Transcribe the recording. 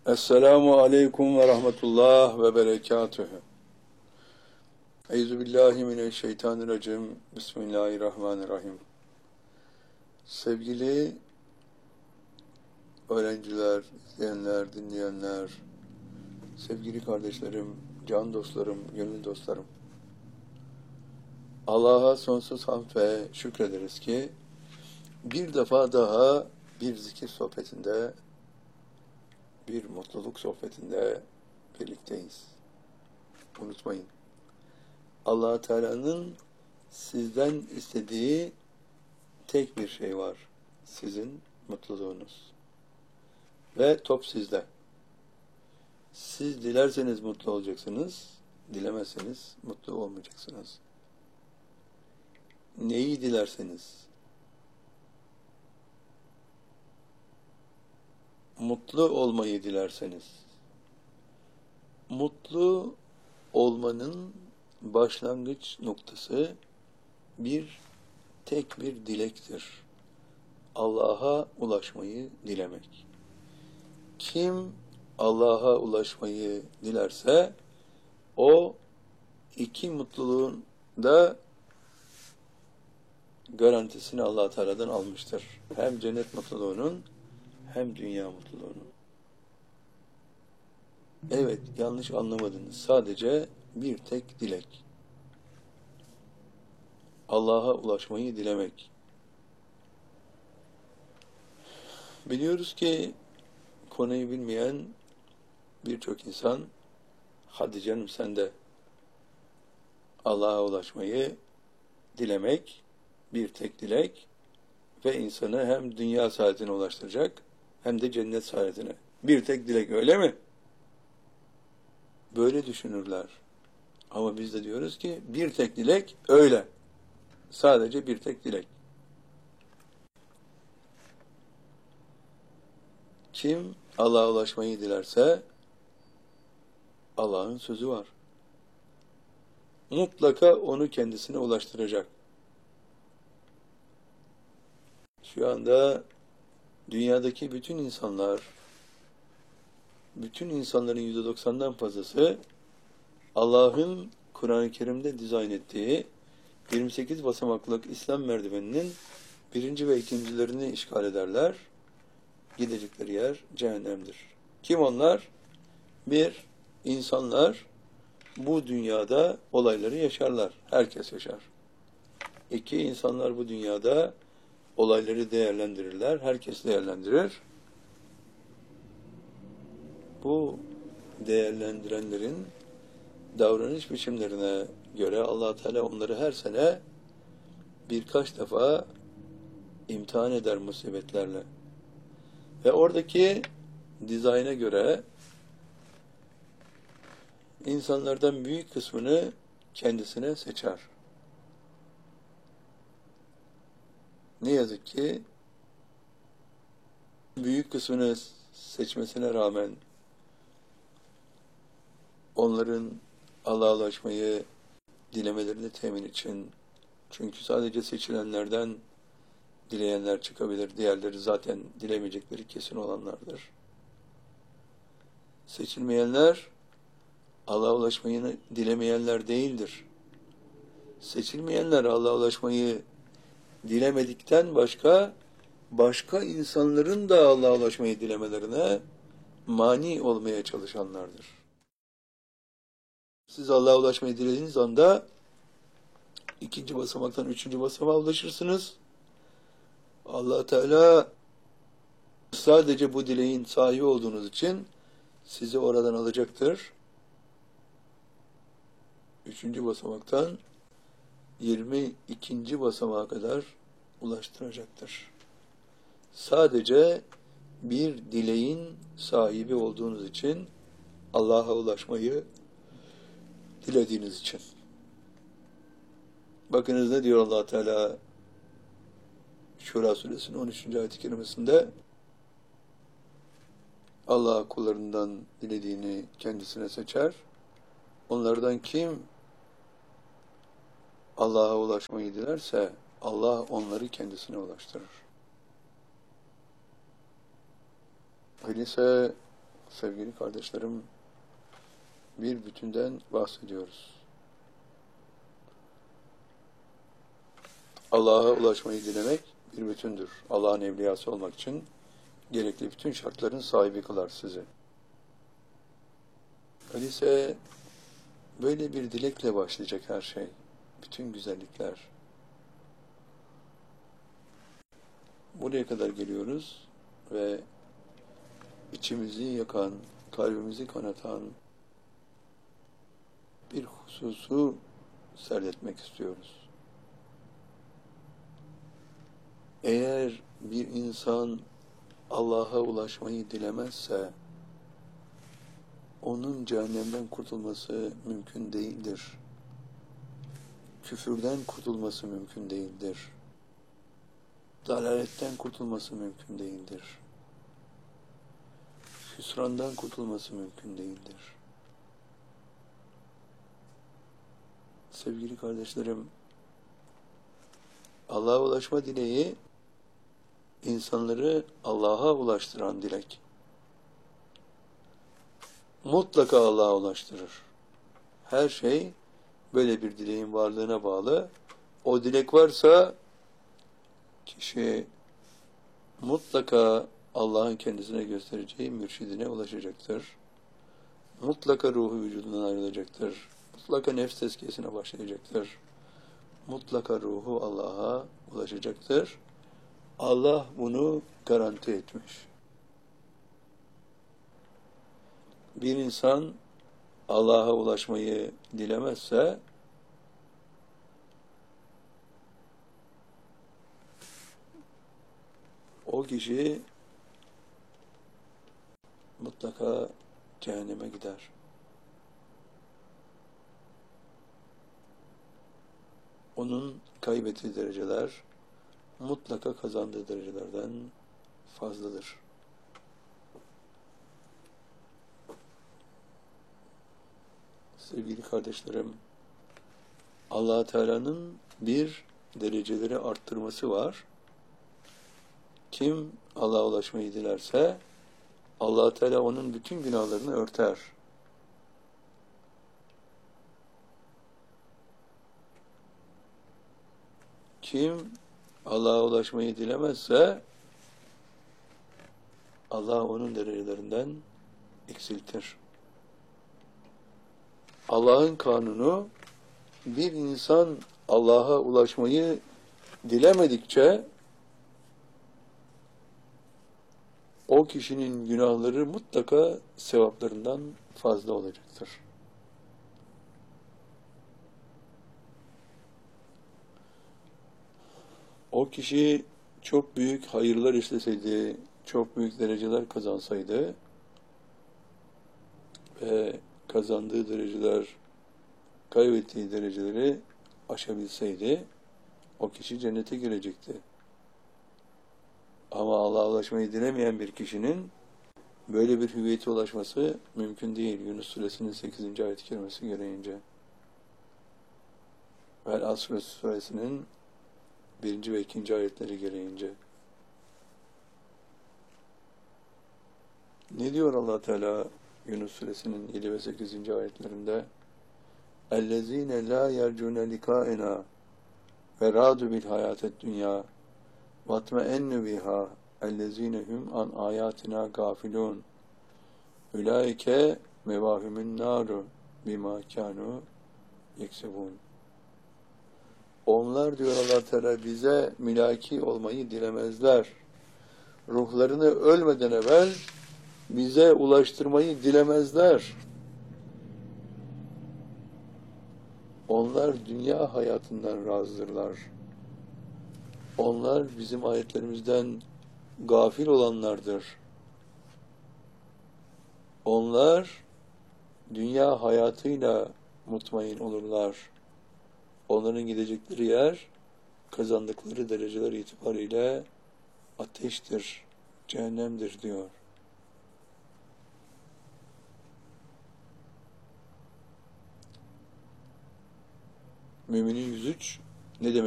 Esselamu aleyküm ve rahmetullah ve berekatühü. Euzubillahimineşşeytanirracim. Bismillahirrahmanirrahim. Sevgili öğrenciler, izleyenler, dinleyenler, sevgili kardeşlerim, can dostlarım, gönül dostlarım. Allah'a sonsuz hamd ve şükrederiz ki bir defa daha bir zikir sohbetinde, bir mutluluk sohbetinde birlikteyiz. Unutmayın. Allah Teala'nın sizden istediği tek bir şey var. Sizin mutluluğunuz. Ve top sizde. Siz dilerseniz mutlu olacaksınız, dilemezseniz mutlu olmayacaksınız. Neyi dilerseniz, mutlu olmayı dilerseniz, mutlu olmanın başlangıç noktası tek bir dilektir. Allah'a ulaşmayı dilemek. Kim Allah'a ulaşmayı dilerse o iki mutluluğun da garantisini Allah Teala'dan almıştır. Hem cennet mutluluğunun hem dünya mutluluğunun. Evet, yanlış anlamadınız. Sadece bir tek dilek. Allah'a ulaşmayı dilemek. Biliyoruz ki konuyu bilmeyen birçok insan, hadi canım sen de Allah'a ulaşmayı dilemek, bir tek dilek ve insanı hem dünya saadetine ulaştıracak hem de cennet saadetine. Bir tek dilek, öyle mi? Böyle düşünürler. Ama biz de diyoruz ki bir tek dilek öyle. Sadece bir tek dilek. Kim Allah'a ulaşmayı dilerse Allah'ın sözü var. Mutlaka onu kendisine ulaştıracak. Şu anda dünyadaki bütün insanların %90'dan fazlası Allah'ın Kur'an-ı Kerim'de dizayn ettiği 28 basamaklık İslam merdiveninin birinci ve ikincilerini işgal ederler. Gidecekleri yer cehennemdir. Kim onlar? Bir, insanlar bu dünyada olayları yaşarlar. Herkes yaşar. İki, insanlar bu dünyada olayları değerlendirirler. Herkes değerlendirir. Bu değerlendirenlerin davranış biçimlerine göre Allah Teala onları her sene birkaç defa imtihan eder musibetlerle. Ve oradaki dizayna göre insanlardan büyük kısmını kendisine seçer. Ne yazık ki büyük kısmını seçmesine rağmen onların Allah'a ulaşmayı dilemelerini temin için, çünkü sadece seçilenlerden dileyenler çıkabilir, diğerleri zaten dilemeyecekleri kesin olanlardır. Seçilmeyenler Allah'a ulaşmayı dilemeyenler değildir. Seçilmeyenler Allah'a ulaşmayı dilemedikten başka insanların da Allah'a ulaşmayı dilemelerine mani olmaya çalışanlardır. Siz Allah'a ulaşmayı dilediğiniz anda ikinci basamaktan üçüncü basamağa ulaşırsınız. Allah Teala sadece bu dileğin sahibi olduğunuz için sizi oradan alacaktır. Üçüncü basamaktan 22. basamağa kadar ulaştıracaktır. Sadece bir dileğin sahibi olduğunuz için, Allah'a ulaşmayı dilediğiniz için. Bakınız ne diyor Allah Teala Şura suresinin 13. ayet-i kerimesinde: Allah kullarından dilediğini kendisine seçer. Onlardan kim Allah'a ulaşmayı dilerse Allah onları kendisine ulaştırır. Öyleyse sevgili kardeşlerim, bir bütünden bahsediyoruz. Allah'a ulaşmayı dilemek bir bütündür. Allah'ın evliyası olmak için gerekli bütün şartların sahibi kılar sizi. Öyleyse böyle bir dilekle başlayacak her şey. Bütün güzellikler. Buraya kadar geliyoruz ve içimizi yakan, kalbimizi kanatan bir hususu serdetmek istiyoruz. Eğer bir insan Allah'a ulaşmayı dilemezse, onun cehennemden kurtulması mümkün değildir. Küfürden kurtulması mümkün değildir. Dalaletten kurtulması mümkün değildir. Hüsrandan kurtulması mümkün değildir. Sevgili kardeşlerim, Allah'a ulaşma dileği, insanları Allah'a ulaştıran dilek. Mutlaka Allah'a ulaştırır. Her şey böyle bir dileğin varlığına bağlı. O dilek varsa kişi mutlaka Allah'ın kendisine göstereceği mürşidine ulaşacaktır. Mutlaka ruhu vücudundan ayrılacaktır. Mutlaka nefs tezkiyesine başlayacaktır. Mutlaka ruhu Allah'a ulaşacaktır. Allah bunu garanti etmiş. Bir insan Allah'a ulaşmayı dilemezse, o kişi mutlaka cehenneme gider. Onun kaybettiği dereceler mutlaka kazandığı derecelerden fazladır. Sevgili kardeşlerim, Allah Teala'nın bir dereceleri arttırması var. Kim Allah'a ulaşmayı dilerse, Allah Teala onun bütün günahlarını örter. Kim Allah'a ulaşmayı dilemezse, Allah onun derecelerinden eksiltir. Allah'ın kanunu, bir insan Allah'a ulaşmayı dilemedikçe, o kişinin günahları mutlaka sevaplarından fazla olacaktır. O kişi çok büyük hayırlar işleseydi, çok büyük dereceler kazansaydı ve kazandığı dereceler, kaybettiği dereceleri aşabilseydi, o kişi cennete girecekti. Ama Allah'a ulaşmayı dilemeyen bir kişinin böyle bir hüviyete ulaşması mümkün değil. Yunus Suresinin 8. ayet-i kerimesi gereğince. Vel-Asr Suresinin 1. ve 2. ayetleri gereğince. Ne diyor Allah Teala Yunus Suresinin 7 ve 8. ayetlerinde? اَلَّذ۪ينَ لَا يَرْجُونَ لِقَائِنَا وَرَادُ بِالْحَيَاةِ الدُّنْيَا وَاتْمَئَنُّ بِهَا اَلَّذ۪ينَ هُمْ عَنْ آيَاتِنَا غَافِلُونَ اُولَٰئِكَ مَوَاهُمُ النَّارُ بِمَا كَانُوا يَكْسِبُونَ. Onlar, diyor Allah Teala, bize mülaki olmayı dilemezler. Ruhlarını ölmeden evvel bize ulaştırmayı dilemezler. Onlar dünya hayatından razıdırlar. Onlar bizim ayetlerimizden gafil olanlardır. Onlar dünya hayatıyla mutmain olurlar. Onların gidecekleri yer, kazandıkları dereceler itibariyle ateştir, cehennemdir diyor. Müminin 103 ne demek?